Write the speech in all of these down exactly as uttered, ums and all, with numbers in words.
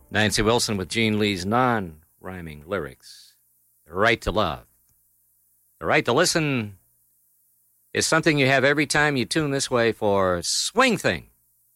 Nancy Wilson with Gene Lee's non-rhyming lyrics. The right to love. The right to listen is something you have every time you tune this way for Swing Thing.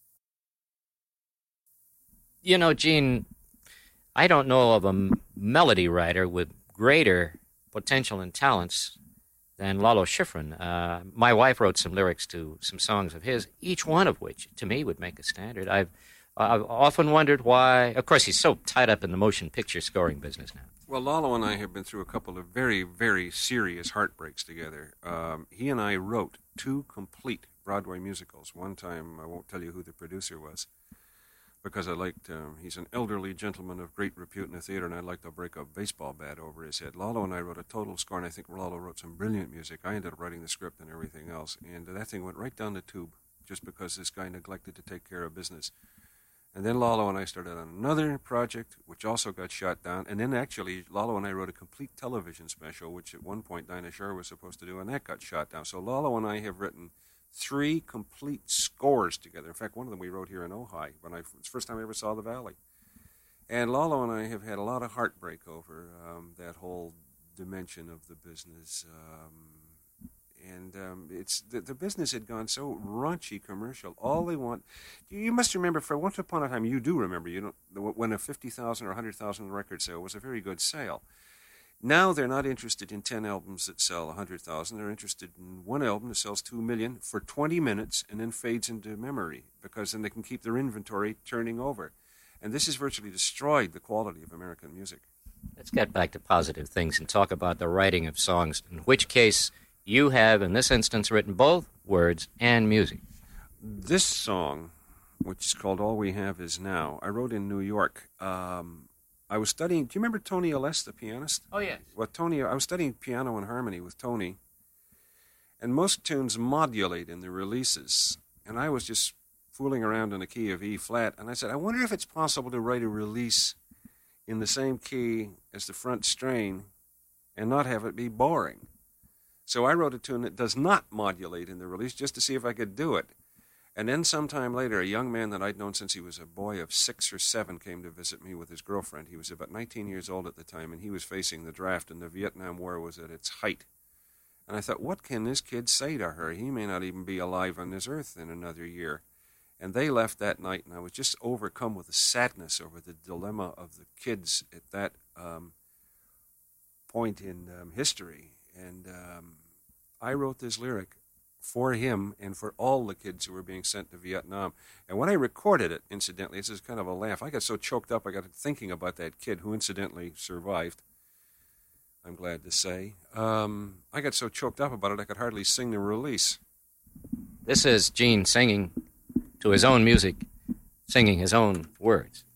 You know, Gene, I don't know of a m- melody writer with greater potential and talents than Lalo Schifrin. Uh, my wife wrote some lyrics to some songs of his, each one of which, to me, would make a standard. I've I've often wondered why. Of course, he's so tied up in the motion picture scoring business now. Well, Lalo and I have been through a couple of very, very serious heartbreaks together. Um, he and I wrote two complete Broadway musicals. One time, I won't tell you who the producer was, because I liked, um, he's an elderly gentleman of great repute in the theater, and I'd like to break a baseball bat over his head. Lalo and I wrote a total score, and I think Lalo wrote some brilliant music. I ended up writing the script and everything else, and that thing went right down the tube just because this guy neglected to take care of business. And then Lalo and I started on another project, which also got shot down. And then actually, Lalo and I wrote a complete television special, which at one point Dinah Shore was supposed to do, and that got shot down. So Lalo and I have written three complete scores together. In fact, one of them we wrote here in Ojai when I, it's the first time I ever saw the Valley. And Lalo and I have had a lot of heartbreak over um, that whole dimension of the business. Um, And um, it's the, the business had gone so raunchy commercial. All they want, you must remember, for once upon a time, you do remember, you know, when a fifty thousand or one hundred thousand record sale was a very good sale. Now they're not interested in ten albums that sell one hundred thousand. They're interested in one album that sells two million for twenty minutes and then fades into memory, because then they can keep their inventory turning over. And this has virtually destroyed the quality of American music. Let's get back to positive things and talk about the writing of songs, in which case you have, in this instance, written both words and music. This song, which is called All We Have Is Now, I wrote in New York. Um, I was studying, do you remember Tony Alès, the pianist? Oh, yes. Well, Tony, I was studying piano and harmony with Tony, and most tunes modulate in the releases, and I was just fooling around in the key of E flat, and I said, I wonder if it's possible to write a release in the same key as the front strain and not have it be boring. So I wrote a tune that does not modulate in the release just to see if I could do it. And then sometime later, a young man that I'd known since he was a boy of six or seven came to visit me with his girlfriend. He was about nineteen years old at the time, and he was facing the draft, and the Vietnam War was at its height. And I thought, what can this kid say to her? He may not even be alive on this earth in another year. And they left that night, and I was just overcome with the sadness over the dilemma of the kids at that um, point in um, history. And um, I wrote this lyric for him and for all the kids who were being sent to Vietnam. And when I recorded it, incidentally, this is kind of a laugh. I got so choked up, I got thinking about that kid who incidentally survived, I'm glad to say. Um, I got so choked up about it, I could hardly sing the release. This is Gene singing to his own music, singing his own words.